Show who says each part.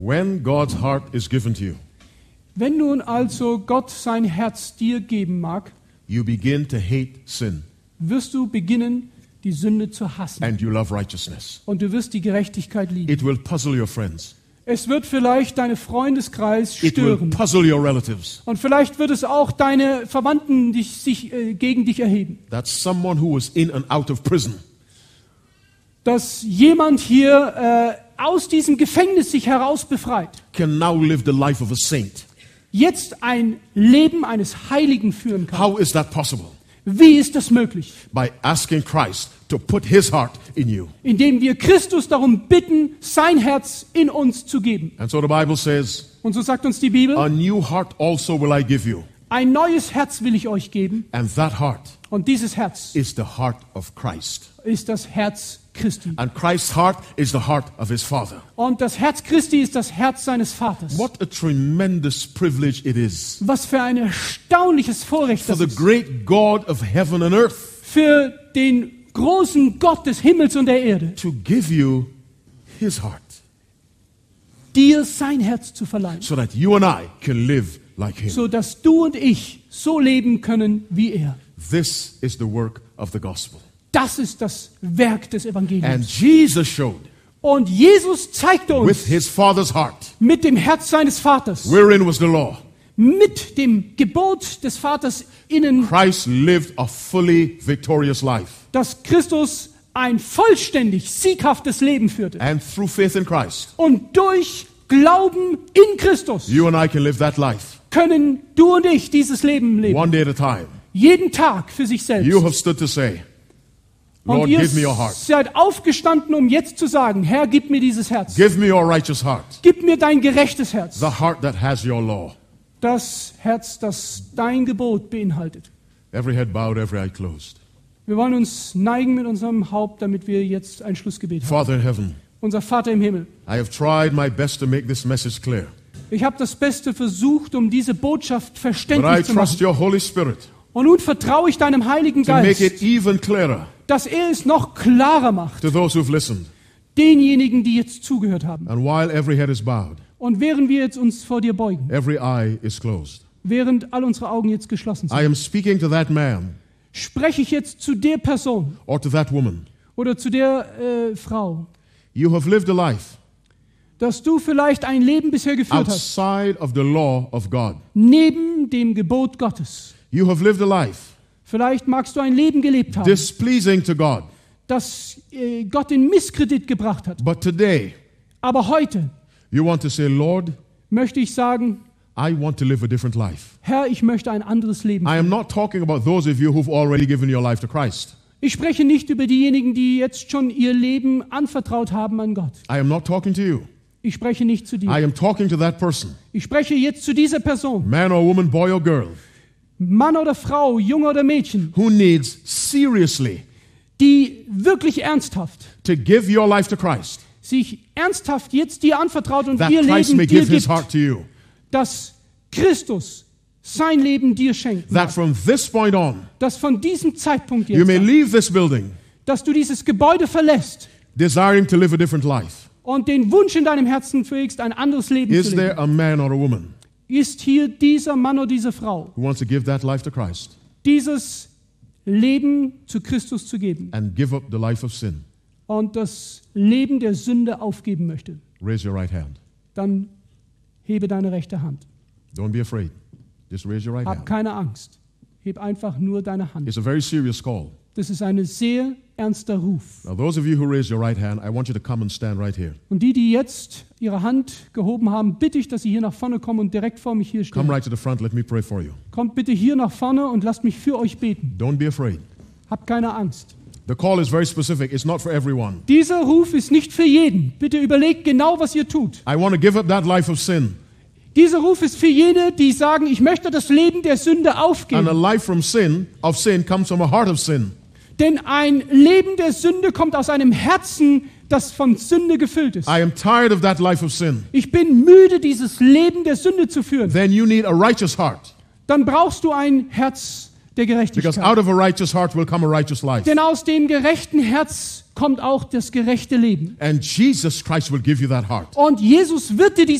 Speaker 1: When God's heart is given to you,
Speaker 2: Wenn nun also Gott sein Herz dir geben mag,
Speaker 1: you begin to hate sin
Speaker 2: wirst du beginnen, die Sünde zu hassen.
Speaker 1: and you love righteousness.
Speaker 2: Und du wirst die Gerechtigkeit lieben.
Speaker 1: It will puzzle your friends.
Speaker 2: Es wird vielleicht deinen Freundeskreis
Speaker 1: It will
Speaker 2: stören.
Speaker 1: puzzle your relatives.
Speaker 2: Und vielleicht wird es auch deine Verwandten sich gegen dich erheben.
Speaker 1: That someone who was in and out of prison
Speaker 2: Dass jemand hier aus diesem Gefängnis sich heraus befreit.
Speaker 1: can now live the life of a saint.
Speaker 2: Jetzt ein Leben eines Heiligen führen kann.
Speaker 1: How is that possible?
Speaker 2: Wie ist das möglich?
Speaker 1: By asking Christ to put his heart in you.
Speaker 2: Indem wir Christus darum bitten, sein Herz in uns zu geben.
Speaker 1: And so the Bible says,
Speaker 2: Und so sagt uns die Bibel,
Speaker 1: a new heart also will I give you.
Speaker 2: ein neues Herz will ich euch geben.
Speaker 1: And that heart
Speaker 2: Und dieses Herz
Speaker 1: is the heart of Christ.
Speaker 2: ist das Herz Christi.
Speaker 1: And Christ's heart is the heart of his Father.
Speaker 2: Und das Herz Christi ist das Herz seines Vaters.
Speaker 1: What a tremendous privilege it is
Speaker 2: Was für ein erstaunliches Vorrecht
Speaker 1: for
Speaker 2: das
Speaker 1: the
Speaker 2: ist.
Speaker 1: great God of heaven and earth
Speaker 2: Für den großen Gott des Himmels und der Erde,
Speaker 1: to give you his heart
Speaker 2: dir sein Herz zu verleihen,
Speaker 1: so that you and I can live like him.
Speaker 2: so dass du und ich so leben können wie er.
Speaker 1: This is the work of the gospel.
Speaker 2: Das ist das Werk des
Speaker 1: And
Speaker 2: Evangeliums.
Speaker 1: Jesus showed
Speaker 2: Und Jesus zeigte
Speaker 1: with
Speaker 2: uns
Speaker 1: his Father's heart,
Speaker 2: mit dem Herz seines Vaters,
Speaker 1: wherein was the law.
Speaker 2: mit dem Gebot des Vaters innen,
Speaker 1: Christ lived a fully victorious life.
Speaker 2: dass Christus ein vollständig sieghaftes Leben führte.
Speaker 1: And through faith in Christ,
Speaker 2: Und durch Glauben in Christus
Speaker 1: you and I can live that life
Speaker 2: können du und ich dieses Leben leben.
Speaker 1: one day at a time.
Speaker 2: Jeden Tag für sich selbst.
Speaker 1: You have stood to say,
Speaker 2: Und
Speaker 1: Lord,
Speaker 2: ihr
Speaker 1: give me your heart.
Speaker 2: seid aufgestanden, um jetzt zu sagen, Herr, gib mir dieses Herz.
Speaker 1: Give me your righteous heart.
Speaker 2: Gib mir dein gerechtes Herz.
Speaker 1: The heart that has your law.
Speaker 2: Das Herz, das dein Gebot beinhaltet.
Speaker 1: Every head bowed, every eye closed.
Speaker 2: Wir wollen uns neigen mit unserem Haupt, damit wir jetzt ein Schlussgebet haben.
Speaker 1: Father in heaven,
Speaker 2: Unser Vater im Himmel,
Speaker 1: I have tried my best to make this message clear.
Speaker 2: ich habe das Beste versucht, um diese Botschaft
Speaker 1: But I
Speaker 2: verständlich zu
Speaker 1: trust
Speaker 2: machen.
Speaker 1: your Holy Spirit
Speaker 2: Und nun vertraue ich deinem Heiligen
Speaker 1: to make
Speaker 2: Geist,
Speaker 1: it even clearer
Speaker 2: dass er es noch klarer macht,
Speaker 1: to those who've listened.
Speaker 2: denjenigen, die jetzt zugehört haben.
Speaker 1: And while every head is bowed,
Speaker 2: Und während wir jetzt uns vor dir beugen,
Speaker 1: every eye is closed,
Speaker 2: während all unsere Augen jetzt geschlossen
Speaker 1: I
Speaker 2: sind,
Speaker 1: am speaking to that man
Speaker 2: spreche ich jetzt zu der Person
Speaker 1: or to that woman.
Speaker 2: oder zu der Frau,
Speaker 1: You have lived a life
Speaker 2: dass du vielleicht ein Leben bisher geführt hast,
Speaker 1: outside of the law of God.
Speaker 2: neben dem Gebot Gottes.
Speaker 1: You have lived a life
Speaker 2: Vielleicht magst du ein Leben gelebt haben,
Speaker 1: displeasing to God.
Speaker 2: das Gott in Misskredit gebracht hat.
Speaker 1: But today,
Speaker 2: Aber heute
Speaker 1: you want to say, Lord,
Speaker 2: möchte ich sagen,
Speaker 1: I want to live a different life.
Speaker 2: Herr, ich möchte ein anderes Leben
Speaker 1: I
Speaker 2: führen.
Speaker 1: am not talking about those of you who've already given your life to Christ.
Speaker 2: Ich spreche nicht über diejenigen, die jetzt schon ihr Leben anvertraut haben an Gott.
Speaker 1: I am not talking to you.
Speaker 2: Ich spreche nicht zu dir.
Speaker 1: I am talking to that person,
Speaker 2: Ich spreche jetzt zu dieser Person,
Speaker 1: man or woman, boy or girl,
Speaker 2: Mann oder Frau, Junge oder Mädchen,
Speaker 1: who needs seriously
Speaker 2: die wirklich ernsthaft
Speaker 1: to give your life to Christ,
Speaker 2: sich ernsthaft jetzt dir anvertraut und
Speaker 1: that
Speaker 2: ihr
Speaker 1: Christ
Speaker 2: Leben
Speaker 1: may
Speaker 2: dir
Speaker 1: give his
Speaker 2: gibt,
Speaker 1: heart to you.
Speaker 2: dass Christus sein Leben dir schenkt.
Speaker 1: That from this point on,
Speaker 2: Dass von diesem Zeitpunkt
Speaker 1: you
Speaker 2: jetzt,
Speaker 1: may leave this building
Speaker 2: dass du dieses Gebäude verlässt
Speaker 1: desiring to live a different life.
Speaker 2: und den Wunsch in deinem Herzen pflegst, ein anderes Leben
Speaker 1: Is
Speaker 2: zu
Speaker 1: there
Speaker 2: leben.
Speaker 1: a man or a woman
Speaker 2: Ist hier dieser Mann oder diese Frau,
Speaker 1: who wants to give that life to Christ
Speaker 2: dieses Leben zu Christus zu geben
Speaker 1: and give up the life of sin?
Speaker 2: und das Leben der Sünde aufgeben möchte?
Speaker 1: Raise your right hand.
Speaker 2: Dann hebe deine rechte Hand.
Speaker 1: Don't be afraid. Just raise your right
Speaker 2: Hab
Speaker 1: hand.
Speaker 2: keine Angst. Heb einfach nur deine Hand.
Speaker 1: It's a very serious call.
Speaker 2: Das ist ein sehr ernster Ruf.
Speaker 1: Now, those of you who raise your right hand, I want you to come and stand right here.
Speaker 2: Und die jetzt ihre Hand gehoben haben, bitte ich, dass sie hier nach vorne kommen und direkt vor mich hier
Speaker 1: Come
Speaker 2: stehen.
Speaker 1: right to the front. Let me pray for you.
Speaker 2: Kommt bitte hier nach vorne und lasst mich für euch beten.
Speaker 1: Don't be afraid.
Speaker 2: Habt keine Angst.
Speaker 1: The call is very specific. It's not for everyone.
Speaker 2: Dieser Ruf ist nicht für jeden. Bitte überlegt genau, was ihr tut.
Speaker 1: I want to give up that life of sin.
Speaker 2: Dieser Ruf ist für jene, die sagen, ich möchte das Leben der Sünde
Speaker 1: And a
Speaker 2: aufgeben.
Speaker 1: life of sin comes from a heart of sin.
Speaker 2: Denn ein Leben der Sünde kommt aus einem Herzen, das von Sünde gefüllt ist.
Speaker 1: I am tired of that life of sin.
Speaker 2: Ich bin müde, dieses Leben der Sünde zu führen.
Speaker 1: Then you need a righteous heart.
Speaker 2: Dann brauchst du ein Herz der
Speaker 1: Because
Speaker 2: Gerechtigkeit.
Speaker 1: out of a righteous heart will come a righteous life.
Speaker 2: Denn aus dem gerechten Herz kommt auch das gerechte Leben.
Speaker 1: And Jesus Christ will give you that heart.
Speaker 2: Und Jesus wird dir